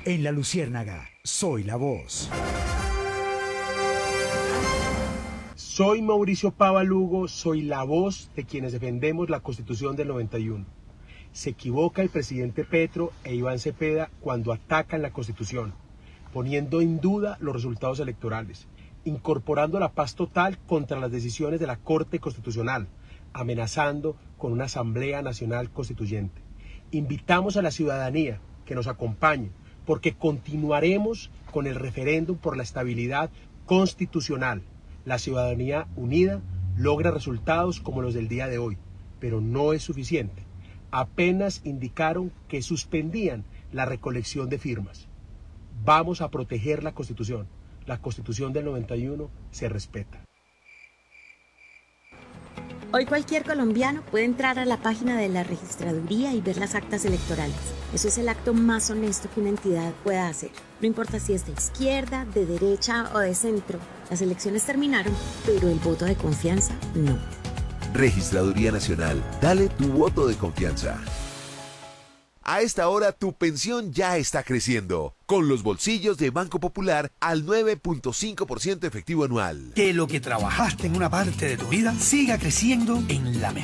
En La Luciérnaga, soy la voz. Soy Mauricio Pava Lugo, soy la voz de quienes defendemos la Constitución del 91. Se equivoca el presidente Petro e Iván Cepeda cuando atacan la Constitución, poniendo en duda los resultados electorales, incorporando la paz total contra las decisiones de la Corte Constitucional, amenazando con una Asamblea Nacional Constituyente. Invitamos a la ciudadanía que nos acompañe, porque continuaremos con el referéndum por la estabilidad constitucional. La ciudadanía unida logra resultados como los del día de hoy, pero no es suficiente. Apenas indicaron que suspendían la recolección de firmas. Vamos a proteger la Constitución. La Constitución del 91 se respeta. Hoy cualquier colombiano puede entrar a la página de la registraduría y ver las actas electorales. Eso es el acto más honesto que una entidad pueda hacer. No importa si es de izquierda, de derecha o de centro. Las elecciones terminaron, pero el voto de confianza no. Registraduría Nacional, dale tu voto de confianza. A esta hora tu pensión ya está creciendo, con los bolsillos de Banco Popular al 9.5% efectivo anual. Que lo que trabajaste en una parte de tu vida siga creciendo en la mejor.